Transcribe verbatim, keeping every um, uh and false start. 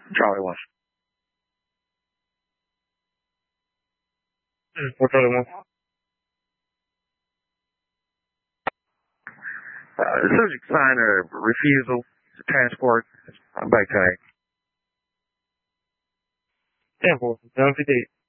Charlie one. Hmm, what Charlie one? Uh, subject sign or refusal to transport. I'm back tonight. ten four, seven fifty-eight.